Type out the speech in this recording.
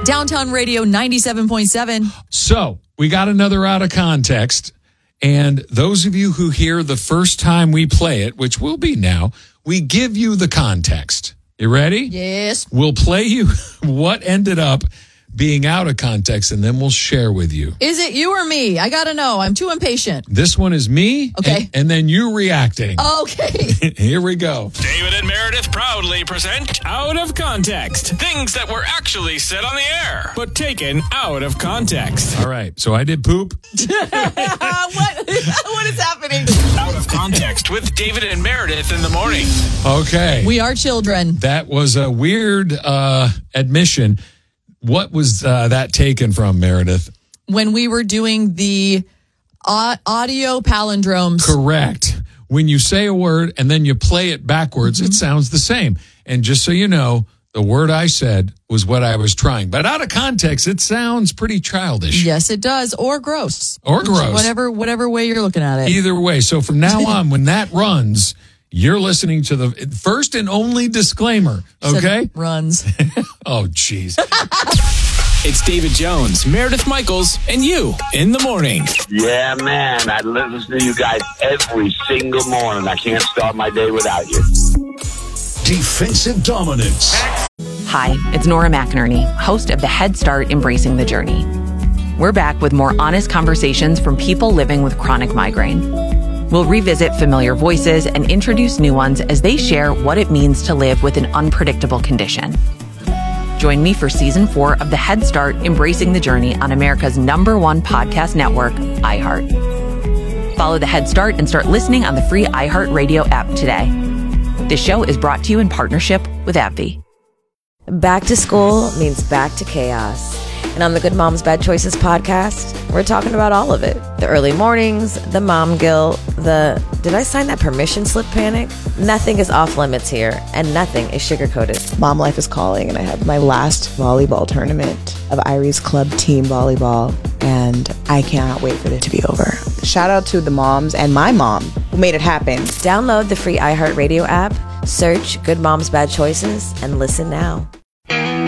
Downtown Radio 97.7. So we got another out of context. And those of you who hear the first time we play it, which will be now, we give you the context. You ready? Yes. We'll play you what ended up being out of context, and then we'll share with you. Is it you or me? I got to know. I'm too impatient. This one is me, okay, and then you reacting. Okay. Here we go. David and Meredith proudly present Out of Context. Things that were actually said on the air, but taken out of context. All right, so I did poop. What is happening? Out of Context with David and Meredith in the morning. Okay. We are children. That was a weird admission. What was that taken from, Meredith? When we were doing the audio palindromes. Correct. When you say a word and then you play it backwards, it sounds the same. And just so you know, the word I said was what I was trying. But out of context, it sounds pretty childish. Yes, it does. Or gross. Or gross. Whatever way you're looking at it. Either way. So from now on, when that runs, you're listening to the first and only disclaimer, okay? Runs. Oh, jeez. It's David Jones, Meredith Michaels, and you in the morning. Yeah, man. I listen to you guys every single morning. I can't start my day without you. Defensive dominance. Hi, it's Nora McInerney, host of the Head Start Embracing the Journey. We're back with more honest conversations from people living with chronic migraine. We'll revisit familiar voices and introduce new ones as they share what it means to live with an unpredictable condition. Join me for Season 4 of the Head Start Embracing the Journey on America's #1 podcast network, iHeart. Follow the Head Start and start listening on the free iHeartRadio app today. This show is brought to you in partnership with AbbVie. Back to school means back to chaos. And on the Good Moms Bad Choices podcast, we're talking about all of it. The early mornings, the mom guilt, the did I sign that permission slip panic? Nothing is off limits here, and nothing is sugar-coated. Mom life is calling, and I have my last volleyball tournament of Irie's Club team volleyball, and I cannot wait for it to be over. Shout out to the moms and my mom who made it happen. Download the free iHeartRadio app, search Good Moms Bad Choices, and listen now.